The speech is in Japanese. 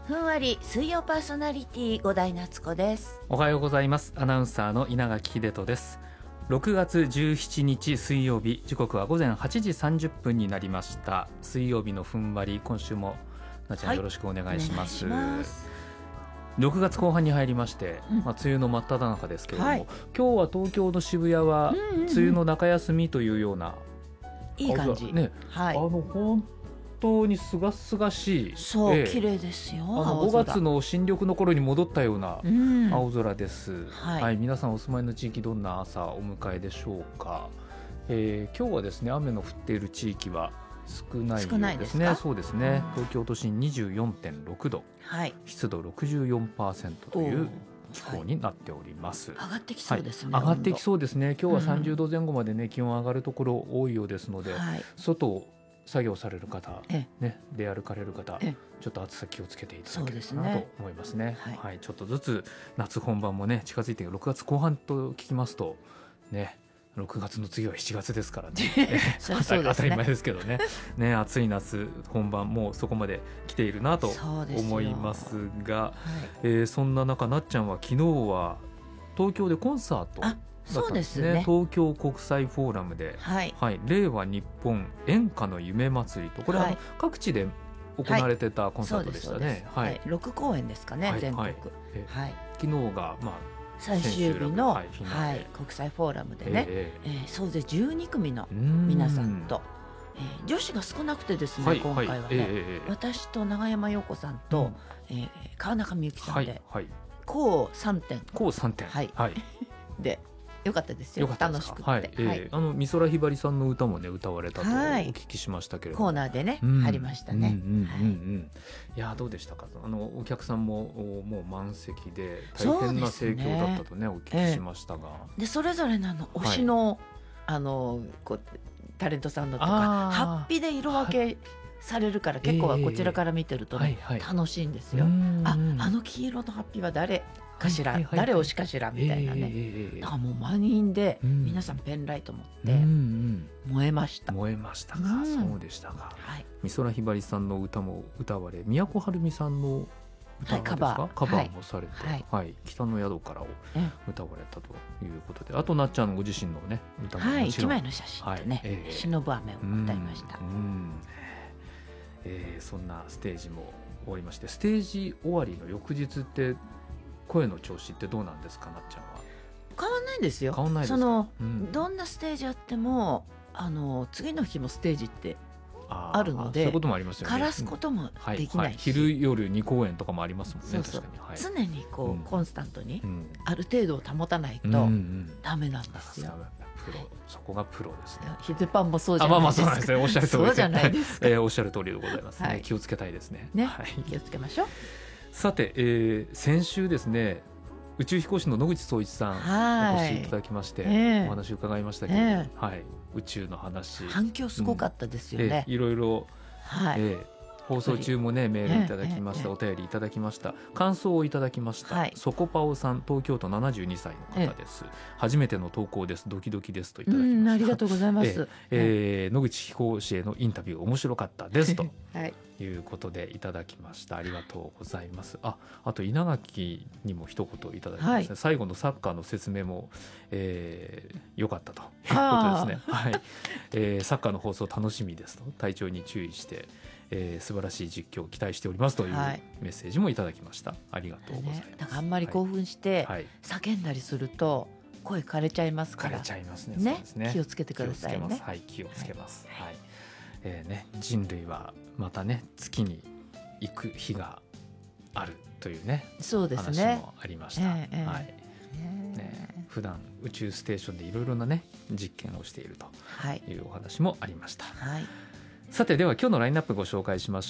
ふんわり水曜パーソナリティ五代夏子です。 おはようございます。アナウンサーの稲垣秀人です。6月17日水曜日、時刻は午前8時30分になりました。水曜日のふんわり、今週もなちゃんよろしくお願いします。 お願いします。 6月後半に入りまして、梅雨の真っ只中ですけれども、今日は東京の渋谷は梅雨の中休みというような、 いい感じ、 ね、本当にすがすがしい、 そう、綺麗ですよ。 5月の新緑の頃に戻ったような青空です、皆さんお住まいの地域どんな朝お迎えでしょうか。今日はですね、雨の降っている地域は少ないようですね。そうですね、東京都心 24.6 度、湿度 64% という気候になっております。 上がってきそうですね。 上がってきそうですね。今日は30度前後までね、気温上がるところ多いようですので、外を作業される方、出歩かれる方、ちょっと暑さ気をつけていただければなと思いますね。ちょっとずつ夏本番もね近づいて6月後半と聞きますとね、6月の次は7月ですからね当たり前ですけどね、暑い夏本番もうそこまで来ているなと思いますが、そんな中なっちゃんは昨日は東京でコンサート、そうですね、東京国際フォーラムで、令和日本演歌の夢祭りと、これは各地で行われてたコンサートでしたね。 6公演ですかね、全国。 昨日が最終日の国際フォーラムでね、総勢12組の皆さんと、女子が少なくてですね、今回はね、私と永山陽子さんと川中美幸さんで高3点でよかったですよ。楽しくて、 美空ひばりさんの歌もね歌われたとお聞きしましたけれども、 コーナーでねありましたね。 いや、どうでしたか。お客さんももう満席で大変な盛況だったとねお聞きしましたが、 でそれぞれの推しのタレントさんのとかハッピーで色分けされるから、結構はこちらから見てるとね楽しいんですよ。あの黄色のハッピーは誰かしら、誰推しかしらみたいなね。だからもう満員で皆さんペンライト持って燃えました。 燃えましたか。そうでしたか。美空ひばりさんの歌も歌われ、都はるみさんの歌ですか、カバーもされて、北の宿からを歌われたということで、あとなっちゃんのご自身のね歌ももちろん、 1枚の写真とね、忍ぶ雨を歌いました。 そんなステージも終わりまして、ステージ終わりの翌日って声の調子ってどうなんですか、なっちゃんは。 変わんないんですよ。 変わんないですか。 どんなステージあっても次の日もステージってあるので、 そういうこともありますよね。 枯らすこともできないし、 昼夜2公演とかもありますもんね。 常にコンスタントにある程度を保たないとダメなんですよ。 そこがプロですね。 ヒデパンもそうじゃないですか。 そうなんですね。おっしゃる通りそうじゃないですか。 おっしゃる通りでございますね。気をつけたいですね。 気をつけましょう。 さて、先週ですね、宇宙飛行士の野口聡一さんお越しいただきまして、お話を伺いましたけど、宇宙の話反響すごかったですよね。 いろいろ放送中もねメールいただきました、お便りいただきました、感想をいただきました。そこぱおさん、東京都72歳の方です。初めての投稿です、ドキドキですといただきました。 ありがとうございます。 野口飛行士へのインタビュー面白かったですということでいただきました。ありがとうございます。あと稲垣にも一言いただきました。最後のサッカーの説明も良かったということですね。サッカーの放送楽しみですと、体調に注意して素晴らしい実況を期待しておりますというメッセージもいただきました。ありがとうございます。 だからあんまり興奮して叫んだりすると声枯れちゃいますから、 枯れちゃいますね。 気をつけてくださいね。 気をつけます。人類はまたね月に行く日があるというね話もありました。普段宇宙ステーションでいろいろなね実験をしているというお話もありました。さて、では今日のラインナップご紹介しましょう。